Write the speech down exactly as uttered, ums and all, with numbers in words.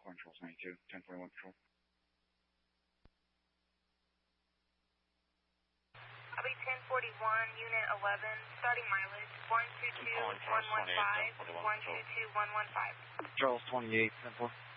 Corn Charles ninety-two, ten forty-one Patrol. I'll be ten forty-one, Unit eleven, starting mileage, one two two one one five, one two two one one five. Charles twenty-eight, ten four.